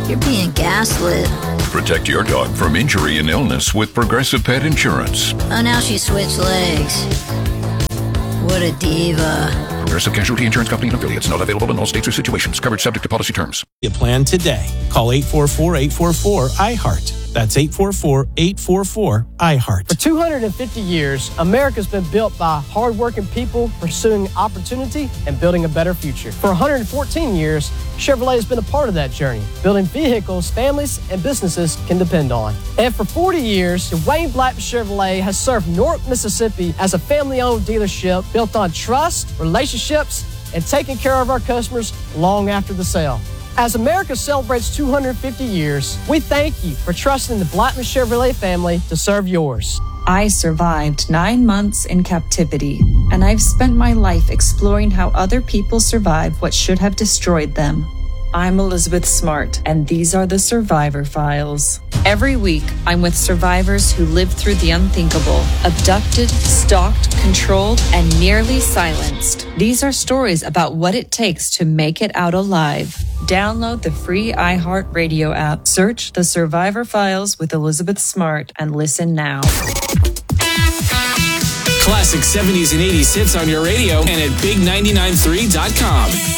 You're being gaslit. Protect your dog from injury and illness with Progressive Pet Insurance. Oh, now she switched legs. What a diva. Progressive Casualty Insurance Company and affiliates. Not available in all states or situations. Coverage subject to policy terms. Your plan today. Call 844-844-IHEART. That's 844-844-IHEART. For 250 years, America's been built by hardworking people pursuing opportunity and building a better future. For 114 years, Chevrolet has been a part of that journey, building vehicles families and businesses can depend on. And for 40 years, Wayne Blackman Chevrolet has served North Mississippi as a family-owned dealership built on trust, relationships, and taking care of our customers long after the sale. As America celebrates 250 years, we thank you for trusting the Blackman Chevrolet family to serve yours. I survived 9 months in captivity, and I've spent my life exploring how other people survived what should have destroyed them. I'm Elizabeth Smart, and these are the Survivor Files. Every week, I'm with survivors who lived through the unthinkable, abducted, stalked, controlled, and nearly silenced. These are stories about what it takes to make it out alive. Download the free iHeartRadio app, search The Survivor Files with Elizabeth Smart, and listen now. Classic 70s and 80s hits on your radio and at Big993.com.